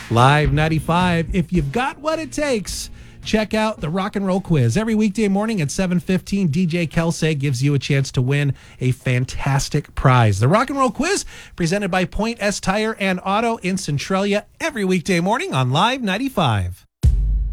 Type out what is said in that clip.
Live 95. If you've got what it takes, check out the Rock and Roll Quiz. Every weekday morning at 7:15, DJ Kelsey gives you a chance to win a fantastic prize. The Rock and Roll Quiz, presented by Point S Tire and Auto in Centralia, every weekday morning on Live 95.